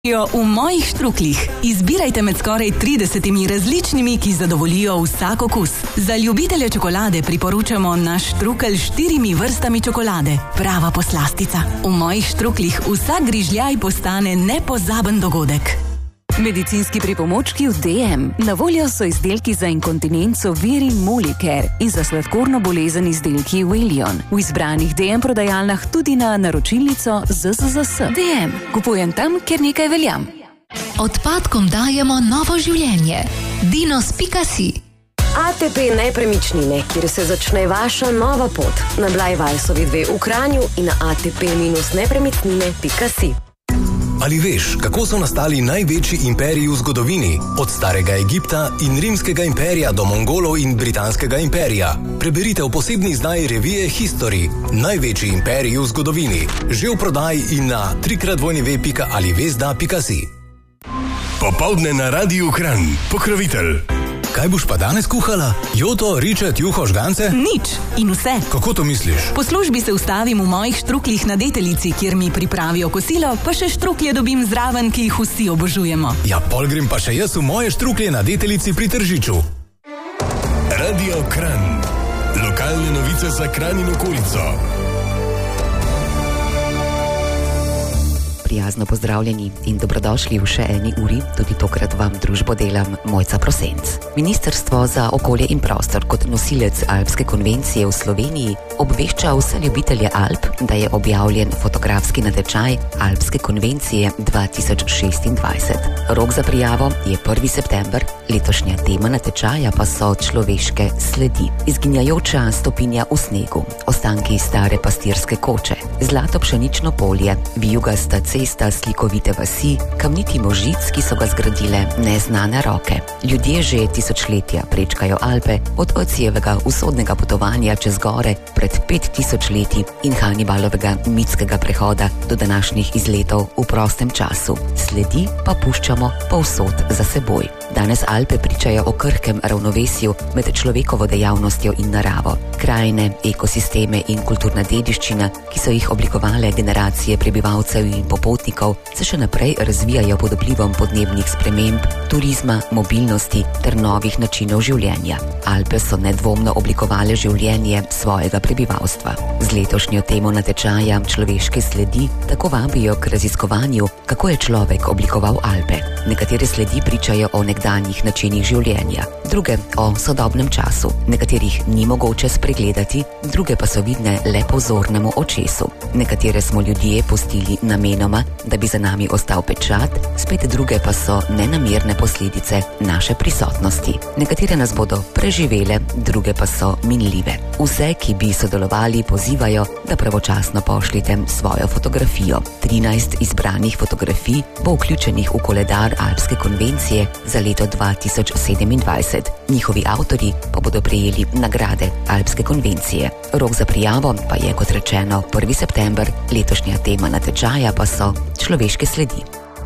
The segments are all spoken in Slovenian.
V mojih štruklih. Izbirajte med skoraj 30 različnimi, ki zadovoljijo vsak okus. Za ljubitelje čokolade priporočamo naš štrukelj s 4 vrstami čokolade. Prava poslastica. V mojih štruklih vsak grižljaj postane nepozaben dogodek. Medicinski pripomočki v DM. Na voljo so izdelki za inkontinenco Vir in Molicare in za sladkorno bolezen izdelki Velion. V izbranih DM prodajalnah tudi na naročilnico ZZZS. DM. Kupujem tam, kjer nekaj veljam. Odpadkom dajemo novo življenje. Dinos.si. ATP nepremičnine, kjer se začne vaša nova pot. Na Blajvalsovi 2 v Kranju in na atp-nepremičnine.si. Ali veš, kako so nastali največji imperiji v zgodovini? Od starega Egipta in rimskega imperija do Mongolov in britanskega imperija. Preberite v posebni izdaji revije History. Največji imperiji v zgodovini. Že v prodaji in na www.alivezda.si. Popoldne na Radiu Kranj. Pokrovitelj. Kaj boš pa danes kuhala? Joto, ričet, juho, žgance? Nič in vse. Kako to misliš? Po službi se ustavim v mojih štruklih na Deteljici, kjer mi pripravijo kosilo, pa še štruklje dobim zraven, ki jih vsi obožujemo. Ja, pol grem pa še jaz v moje štruklje na Deteljici pri Tržiču. Radio Kranj. Lokalne novice za Kranj in okolico. Prijazno pozdravljeni in dobrodošli v še eni uri, tudi tokrat vam družbo delam Mojca Prosenc. Ministrstvo za okolje in prostor kot nosilec Alpske konvencije v Sloveniji obvešča vse ljubitelje Alp, da je objavljen fotografski natečaj Alpske konvencije 2026. Rok za prijavo je 1. september, letošnja tema natečaja pa so človeške sledi. Izginjajoča stopinja v snegu, ostanki stare pastirske koče, zlato pšenično polje, vijugasta cesta slikovite vasi, kamniti možic, ki so ga zgradile neznane roke. Ljudje že tisočletja prečkajo Alpe od Ocijevega usodnega potovanja čez gore pred 5000 leti in Hannibalovega mitskega prehoda do današnjih izletov v prostem času. Sledi pa puščamo povsod za seboj. Danes Alpe pričajo o krhkem ravnovesju med človekovo dejavnostjo in naravo. Krajine, ekosisteme in kulturna dediščina, ki so jih oblikovale generacije prebivalcev in popotnikov, se še naprej razvijajo pod vplivom podnebnih sprememb, turizma, mobilnosti ter novih načinov življenja. Alpe so nedvomno oblikovale življenje svojega prebivalstva. Z letošnjo temo natečaja človeške sledi tako vabijo k raziskovanju, kako je človek oblikoval Alpe. Nekatere sledi pričajo o nekdanjih načinih življenja, druge o sodobnem času, nekaterih ni mogoče spregledati, druge pa so vidne le pozornemu očesu. Nekatere smo ljudje pustili namenoma, da bi za nami ostal pečat, spet druge pa so nenamerne posledice naše prisotnosti. Nekatere nas bodo preživele, druge pa so minljive. Vse, ki bi sodelovali, pozivajo, da pravočasno pošljite svojo fotografijo. 13 izbranih fotografij bo vključenih v koledar Alpske konvencije za leto 2027. Njihovi avtorji pa bodo prejeli nagrade Alpske konvencije. Rok za prijavo pa je, kot rečeno, 1. september, letošnja tema natečaja pa so človeške sledi.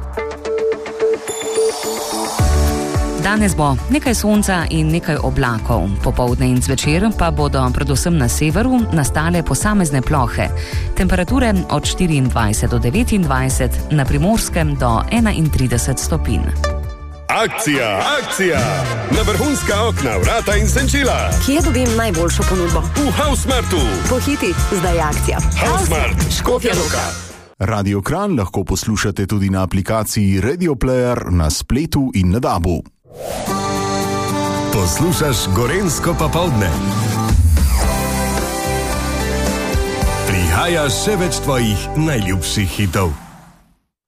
Danes bo nekaj sonca in nekaj oblakov. Popoldne in zvečer pa bodo predvsem na severu nastale posamezne plohe. Temperature od 24 do 29, na Primorskem do 31 stopinj. Akcija, akcija! Na vrhunska okna, vrata in senčila. Kje dobim najboljšo ponudbo? V Hausmartu. Pohiti, zdaj je akcija. Hausmart, Škofja Loka. Radio Kranj lahko poslušate tudi na aplikaciji Radio Player, na spletu in na DAB-u. Poslušaš Gorenjsko popoldne. Prihaja še več tvojih najljubših hitov.